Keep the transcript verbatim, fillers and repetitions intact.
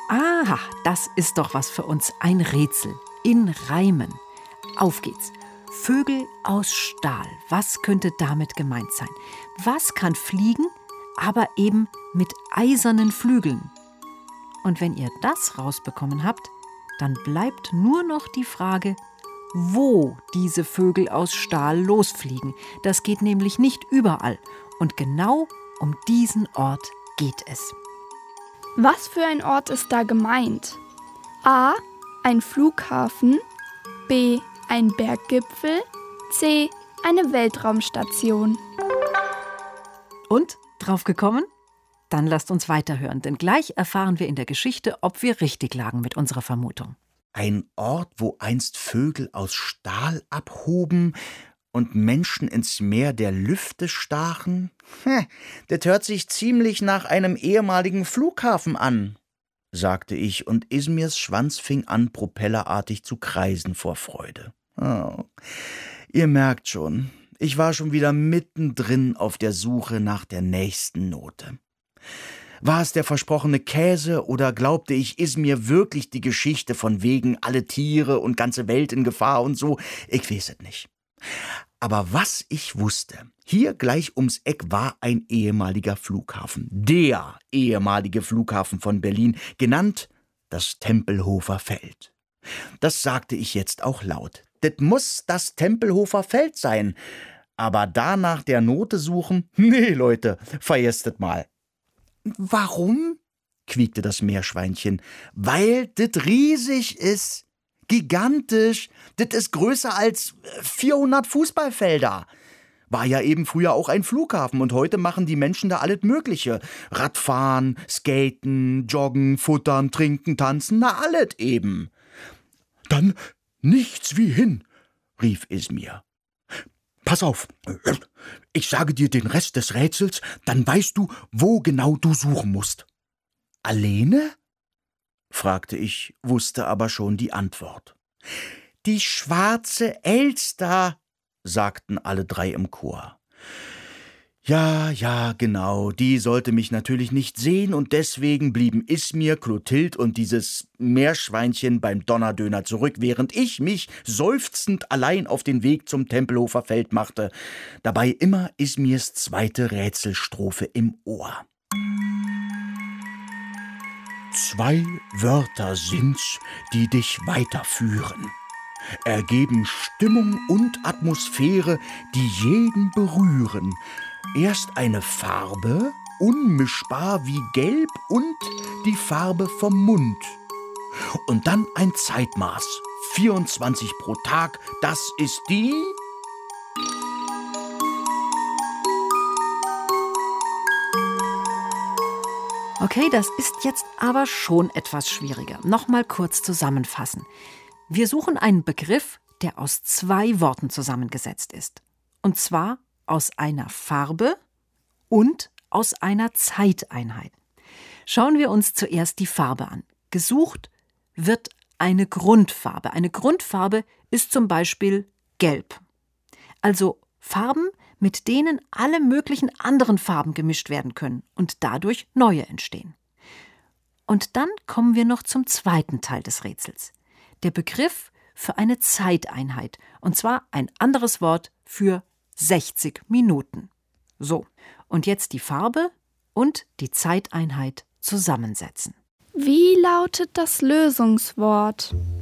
Aha, das ist doch was für uns. Ein Rätsel. In Reimen. Auf geht's. Vögel aus Stahl. Was könnte damit gemeint sein? Was kann fliegen, aber eben mit eisernen Flügeln? Und wenn ihr das rausbekommen habt, dann bleibt nur noch die Frage, wo diese Vögel aus Stahl losfliegen. Das geht nämlich nicht überall. Und genau um diesen Ort geht es. Was für ein Ort ist da gemeint? A. Ein Flughafen. B. Ein Berggipfel. C. Eine Weltraumstation. Und? Drauf gekommen? Dann lasst uns weiterhören, denn gleich erfahren wir in der Geschichte, ob wir richtig lagen mit unserer Vermutung. Ein Ort, wo einst Vögel aus Stahl abhoben und Menschen ins Meer der Lüfte stachen? Hm, das hört sich ziemlich nach einem ehemaligen Flughafen an, sagte ich, und Ismirs Schwanz fing an, propellerartig zu kreisen vor Freude. Oh, ihr merkt schon, ich war schon wieder mittendrin auf der Suche nach der nächsten Note. War es der versprochene Käse oder glaubte ich Ismir wirklich die Geschichte von wegen alle Tiere und ganze Welt in Gefahr und so? Ich weiß es nicht. Aber was ich wusste, hier gleich ums Eck war ein ehemaliger Flughafen. Der ehemalige Flughafen von Berlin, genannt das Tempelhofer Feld. Das sagte ich jetzt auch laut. Das muss das Tempelhofer Feld sein. Aber da nach der Note suchen? Nee, Leute, vergesst das mal. Warum? Quiekte das Meerschweinchen. Weil das riesig ist. Gigantisch. Das ist größer als vierhundert Fußballfelder. War ja eben früher auch ein Flughafen und heute machen die Menschen da alles Mögliche. Radfahren, Skaten, Joggen, Futtern, Trinken, Tanzen, na alles eben. Dann nichts wie hin, rief Ismir. Pass auf, ich sage dir den Rest des Rätsels, dann weißt du, wo genau du suchen musst. Alleine? Fragte ich, wusste aber schon die Antwort. Die schwarze Elster, sagten alle drei im Chor. Ja, ja, genau, die sollte mich natürlich nicht sehen und deswegen blieben Ismir, Clotilde und dieses Meerschweinchen beim Donnerdöner zurück, während ich mich seufzend allein auf den Weg zum Tempelhofer Feld machte, dabei immer Ismirs zweite Rätselstrophe im Ohr. Zwei Wörter sind's, die dich weiterführen, ergeben Stimmung und Atmosphäre, die jeden berühren. Erst eine Farbe, unmischbar wie Gelb und die Farbe vom Mund. Und dann ein Zeitmaß, vierundzwanzig pro Tag, das ist die... Okay, das ist jetzt aber schon etwas schwieriger. Nochmal kurz zusammenfassen. Wir suchen einen Begriff, der aus zwei Worten zusammengesetzt ist. Und zwar aus einer Farbe und aus einer Zeiteinheit. Schauen wir uns zuerst die Farbe an. Gesucht wird eine Grundfarbe. Eine Grundfarbe ist zum Beispiel gelb. Also Farben, mit denen alle möglichen anderen Farben gemischt werden können und dadurch neue entstehen. Und dann kommen wir noch zum zweiten Teil des Rätsels. Der Begriff für eine Zeiteinheit, und zwar ein anderes Wort für sechzig Minuten. So, und jetzt die Farbe und die Zeiteinheit zusammensetzen. Wie lautet das Lösungswort?